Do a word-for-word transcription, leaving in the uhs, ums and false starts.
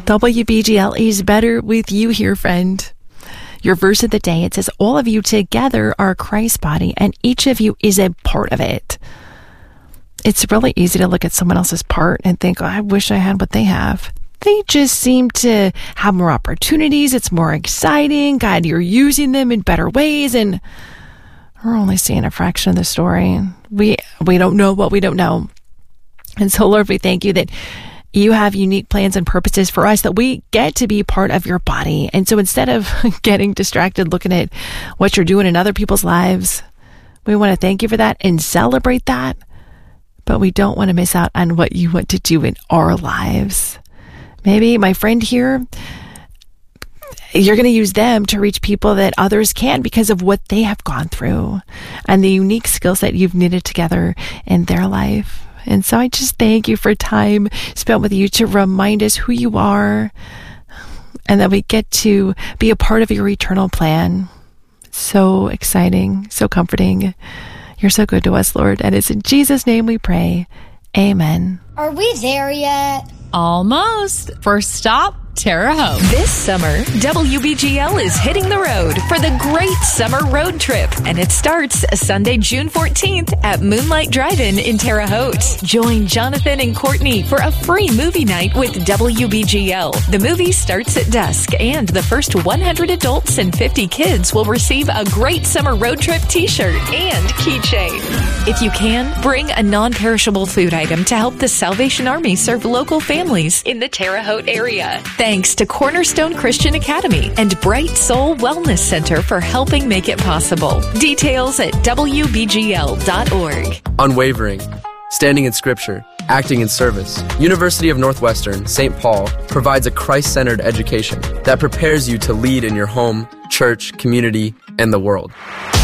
W B G L is better with you here, friend. Your verse of the day, it says, all of you together are Christ's body, and each of you is a part of it. It's really easy to look at someone else's part and think, oh, I wish I had what they have. They just seem to have more opportunities. It's more exciting. God, you're using them in better ways. And we're only seeing a fraction of the story. We, we don't know what we don't know. And so, Lord, we thank you that you have unique plans and purposes for us, that we get to be part of your body. And so instead of getting distracted looking at what you're doing in other people's lives, we want to thank you for that and celebrate that. But we don't want to miss out on what you want to do in our lives. Maybe, my friend here, you're going to use them to reach people that others can't because of what they have gone through and the unique skills that you've knitted together in their life. And so I just thank you for time spent with you to remind us who you are and that we get to be a part of your eternal plan. So exciting, so comforting. You're so good to us, Lord. And it's in Jesus' name we pray. Amen. Are we there yet? Almost. First stop, Terre Haute. This summer, W B G L is hitting the road for the Great Summer Road Trip, and it starts Sunday, June fourteenth at Moonlight Drive-In in Terre Haute. Join Jonathan and Courtney for a free movie night with W B G L. The movie starts at dusk, and the first one hundred adults and fifty kids will receive a Great Summer Road Trip t-shirt and keychain. If you can, bring a non-perishable food item to help the Salvation Army serve local families in the Terre Haute area. Thanks to Cornerstone Christian Academy and Bright Soul Wellness Center for helping make it possible. Details at W B G L dot org. Unwavering, standing in Scripture, acting in service. University of Northwestern, Saint Paul provides a Christ-centered education that prepares you to lead in your home, church, community, and the world.